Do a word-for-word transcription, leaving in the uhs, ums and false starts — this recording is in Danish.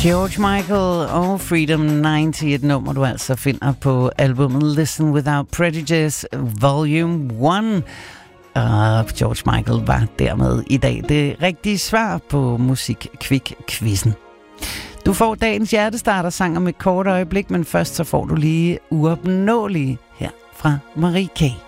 George Michael og Freedom halvtreds, et nummer du altså finder på albumet Listen Without Prejudice Volume et. Og George Michael var dermed i dag det rigtige svar på Musik-Kvik-quizzen. Du får dagens hjertestarter-sang om et kort øjeblik, men først så får du lige Uopnåelige her fra Marie K.